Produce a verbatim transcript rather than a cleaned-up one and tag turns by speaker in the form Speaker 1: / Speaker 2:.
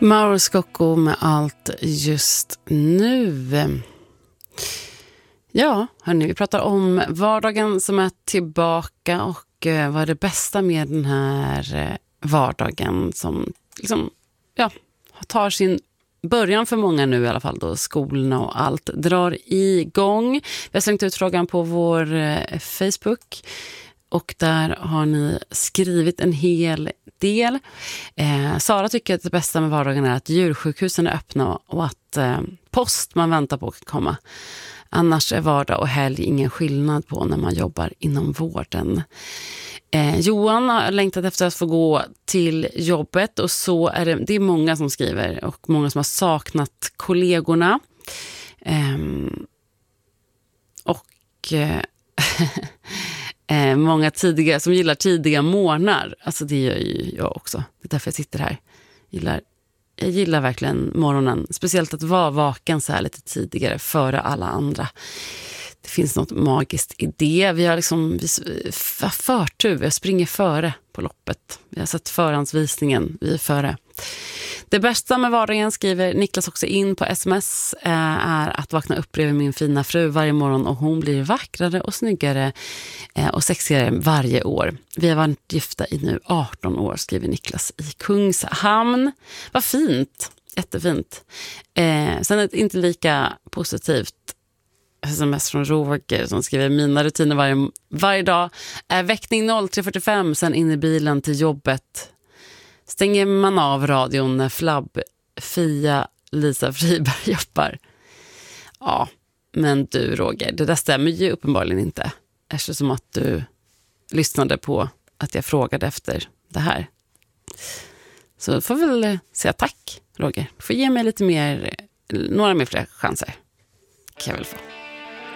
Speaker 1: Mauro Scocco med Allt just nu. Ja, hörni, vi pratar om vardagen som är tillbaka och eh, vad är det bästa med den här eh, vardagen som liksom, ja, tar sin början för många nu i alla fall då skolorna och allt drar igång. Vi har slängt ut frågan på vår eh, Facebook och där har ni skrivit en hel del. Eh, Sara tycker att det bästa med vardagen är att djursjukhusen är öppna och att eh, post man väntar på kan komma. Annars är vardag och helg ingen skillnad på när man jobbar inom vården. Eh, Johan har längtat efter att få gå till jobbet och så är det, det är många som skriver och många som har saknat kollegorna. Eh, och eh, eh, många tidiga som gillar tidiga morgnar. Alltså det gör ju jag också. Det är därför jag sitter här. Gillar Jag gillar verkligen morgonen. Speciellt att vara vaken så här lite tidigare före alla andra. Det finns något magiskt i det. Vi har liksom vi, förtur. Jag springer före på loppet. Vi har sett förhandsvisningen. Vi är före. Det bästa med vardagen, skriver Niklas också in på sms, är att vakna upp bredvid min fina fru varje morgon och hon blir vackrare och snyggare och sexigare varje år. Vi har varit gifta i nu arton år, skriver Niklas i Kungshamn. Vad fint, jättefint. Eh, sen är det inte lika positivt sms från Roger som skriver: mina rutiner varje, varje dag är väckning noll tre fyrtiofem, sen in i bilen till jobbet. Stänger man av radion när Flabb, Fia, Lisa Friberg jobbar. Ja, men du Roger, det där stämmer ju uppenbarligen inte. Eftersom att du lyssnade på att jag frågade efter det här. Så får väl säga tack, Roger. Får ge mig lite mer, några mer fler chanser. Kan jag väl få.